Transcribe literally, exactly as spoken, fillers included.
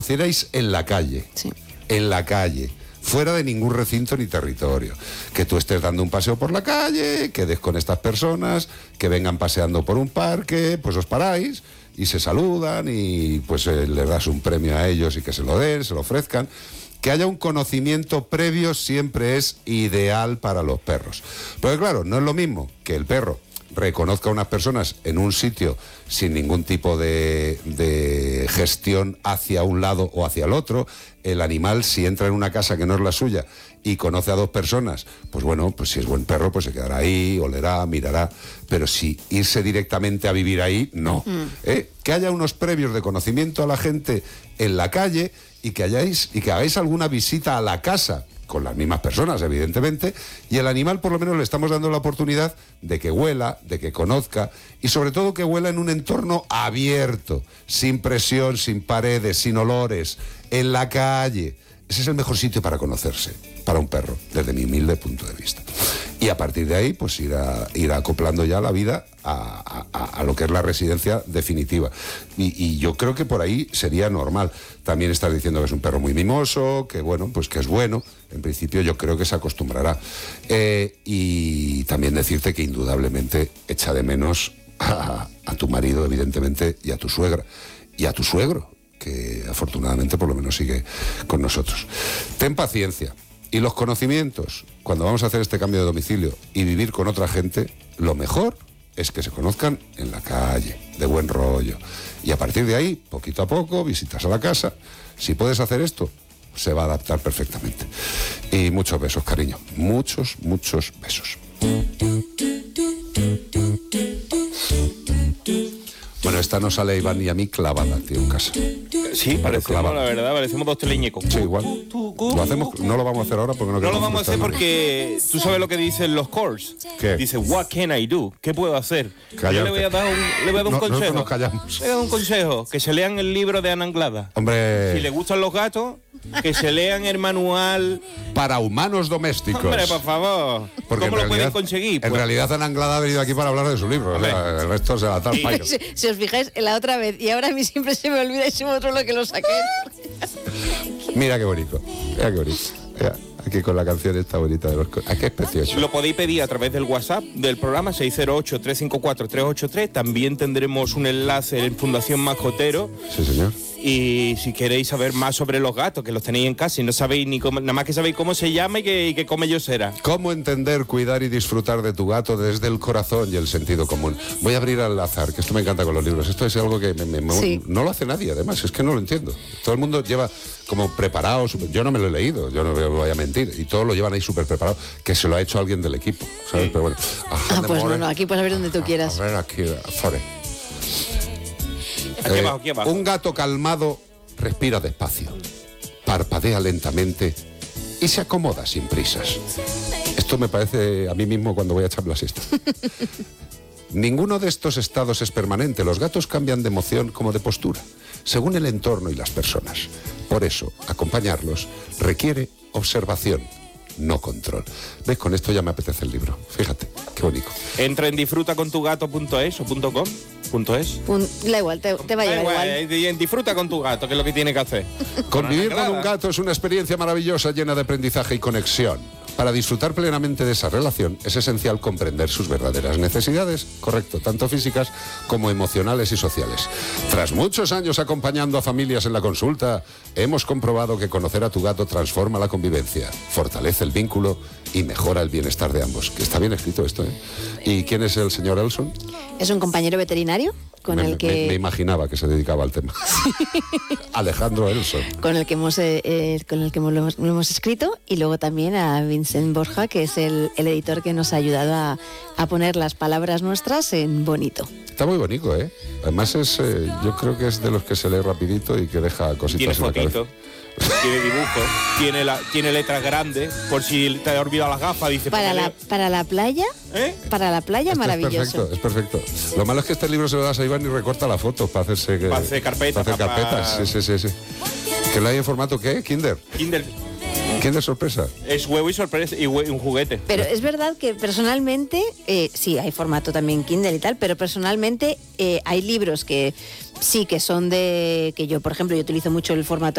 hicierais en la calle, sí. en la calle, fuera de ningún recinto ni territorio, que tú estés dando un paseo por la calle, quedes con estas personas, que vengan paseando por un parque, pues os paráis y se saludan y pues eh, les das un premio a ellos y que se lo den, se lo ofrezcan. Que haya un conocimiento previo siempre es ideal para los perros. Porque claro, no es lo mismo que el perro reconozca a unas personas en un sitio sin ningún tipo de, de gestión hacia un lado o hacia el otro. El animal, si entra en una casa que no es la suya y conoce a dos personas, pues bueno, pues si es buen perro, pues se quedará ahí, olerá, mirará. Pero si irse directamente a vivir ahí, no. Mm. ¿Eh? Que haya unos previos de conocimiento a la gente en la calle y que hayáis, y que hagáis alguna visita a la casa con las mismas personas, evidentemente, y el animal por lo menos le estamos dando la oportunidad de que huela, de que conozca, y sobre todo que huela en un entorno abierto, sin presión, sin paredes, sin olores, en la calle. Ese es el mejor sitio para conocerse, para un perro, desde mi humilde punto de vista. Y a partir de ahí, pues ir, a, ir acoplando ya la vida a, a, a lo que es la residencia definitiva. Y, y yo creo que por ahí sería normal. También estás diciendo que es un perro muy mimoso, que bueno, pues que es bueno. En principio yo creo que se acostumbrará. Eh, y también decirte que indudablemente echa de menos a, a tu marido, evidentemente, y a tu suegra, y a tu suegro, que afortunadamente por lo menos sigue con nosotros. Ten paciencia. Y los conocimientos, cuando vamos a hacer este cambio de domicilio y vivir con otra gente, lo mejor es que se conozcan en la calle, de buen rollo. Y a partir de ahí, poquito a poco, visitas a la casa. Si puedes hacer esto, se va a adaptar perfectamente. Y muchos besos, cariño. Muchos, muchos besos. Bueno, esta nos sale a Iván y a mí clavada, tío, en casa. Sí, parecemos, la verdad, parecemos dos teleñecos. Sí, igual. Lo hacemos, no lo vamos a hacer ahora porque no No lo vamos a hacer porque tú sabes lo que dicen los cores. ¿Qué? Dice, what can I do? ¿Qué puedo hacer? Callarte. Yo le voy a dar un, le voy a dar un no, consejo. Nosotros nos callamos. Le voy a dar un consejo, que se lean el libro de Ana Anglada. Hombre. Si les gustan los gatos, que se lean el manual para humanos domésticos. Hombre, por favor. Porque ¿Cómo en lo realidad, pueden conseguir? En Pues, realidad Ana Anglada ha venido aquí para hablar de su libro. O sea, el resto se la tal payo. Si, si os fijáis, la otra vez, y ahora a mí siempre se me olvida y soy otro lo que lo saqué. Mira qué bonito, mira qué bonito. Mira, aquí con la canción esta bonita de los... ¿A qué es precioso? Lo podéis pedir a través del WhatsApp del programa seis cero ocho, tres cinco cuatro, tres ocho tres. También tendremos un enlace en Fundación Mascotero. Sí, señor. Y si queréis saber más sobre los gatos, que los tenéis en casa y no sabéis ni cómo, nada más que sabéis cómo se llama y que, y que come Yosera. Cómo entender, cuidar y disfrutar de tu gato desde el corazón y el sentido común. Voy a abrir al azar, que esto me encanta con los libros. Esto es algo que me, me, me, sí. no lo hace nadie, además, es que no lo entiendo. Todo el mundo lleva como preparado, yo no me lo he leído, yo no me voy a mentir, y todos lo llevan ahí súper preparado, que se lo ha hecho alguien del equipo, ¿sabes? Sí. Pero bueno. Ah, pues no, no, aquí puedes ver donde tú quieras. A ver, aquí, afuera. Aquí Eh, abajo, aquí abajo. Un gato calmado respira despacio, parpadea lentamente y se acomoda sin prisas. Esto me parece a mí mismo cuando voy a echar la siesta. Ninguno de estos estados es permanente. Los gatos cambian de emoción como de postura, según el entorno y las personas. Por eso, acompañarlos requiere observación, no control. ¿Ves? Con esto ya me apetece el libro. Fíjate, qué bonito. Entra en disfruta con tu gato punto es o punto com. Punto es. Un, da igual, te, te va a llevar igual. igual. Disfruta con tu gato, que es lo que tiene que hacer. Convivir con un gato es una experiencia maravillosa, llena de aprendizaje y conexión. Para disfrutar plenamente de esa relación es esencial comprender sus verdaderas necesidades, correcto, tanto físicas como emocionales y sociales. Tras muchos años acompañando a familias en la consulta, hemos comprobado que conocer a tu gato transforma la convivencia, fortalece el vínculo y mejora el bienestar de ambos. Que está bien escrito esto, ¿eh? ¿Y quién es el señor Elson? Es un compañero veterinario con me, el que... Me, me imaginaba que se dedicaba al tema. Alejandro Elson. Con el que hemos, eh, eh, con el que hemos, lo, hemos, lo hemos escrito, y luego también a Vincent Borja, que es el, el editor que nos ha ayudado a, a poner las palabras nuestras en bonito. Está muy bonito, ¿eh? Además es, eh, yo creo que es de los que se lee rapidito y que deja cositas en la cabeza. Tiene dibujos, tiene, la, tiene letras grandes, por si te ha olvidado las gafas, dice... Para la, para la playa, ¿eh? Para la playa, esto maravilloso. Es perfecto, es perfecto. Lo malo es que este libro se lo das a Iván y recorta la foto para hacerse... Que, para hacer carpetas. Para hacer carpetas, para... sí, sí, sí, sí. ¿Que lo hay en formato qué? ¿Kinder? Kinder. ¿Kinder sorpresa? Es huevo y sorpresa y un juguete. Pero es verdad que personalmente, eh, sí, hay formato también Kindle y tal, pero personalmente eh, hay libros que sí que son de... que yo, por ejemplo, yo utilizo mucho el formato